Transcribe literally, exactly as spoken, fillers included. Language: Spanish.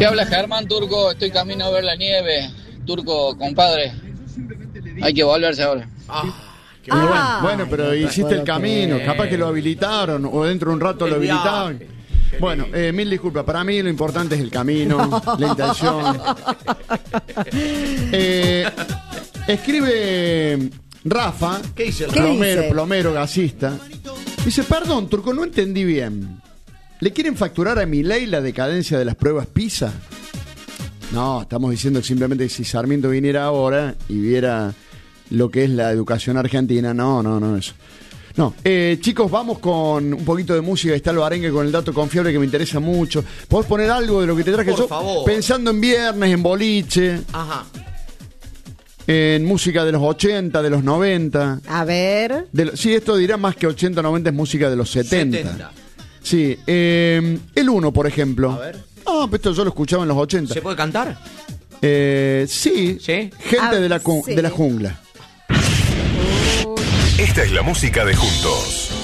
Te habla Germán, Turco, estoy camino a ver la nieve. Turco, compadre, hay que volverse ahora. Ah, qué Ah, bueno. Bueno, pero no te hiciste puedo el camino, creer. capaz que lo habilitaron o dentro de un rato El lo habilitaban. viaje. Bueno, eh, mil disculpas, para mí lo importante es el camino, la intención. Eh, escribe Rafa, ¿Qué dice el ¿Qué plomero, dice? plomero, gasista. Dice, perdón, Turco, no entendí bien. ¿Le quieren facturar a Milei la decadencia de las pruebas PISA? No, estamos diciendo que simplemente si Sarmiento viniera ahora y viera lo que es la educación argentina, no, no, no, eso. No, eh, chicos, vamos con un poquito de música. Está el Barengue con el dato confiable que me interesa mucho. ¿Podés poner algo de lo que te traje Por yo? favor. Pensando en viernes, en boliche, Ajá. en música de los ochenta, de los noventa. A ver. De lo- sí, esto dirá más que ochenta, noventa, es música de los setenta. setenta. Sí, eh, el uno, por ejemplo. A ver. Ah, pero esto yo lo escuchaba en los ochenta. ¿Se puede cantar? Eh, sí, ¿Sí? gente Ah, de, la, cu- sí. de la jungla. Esta es la música de Juntos.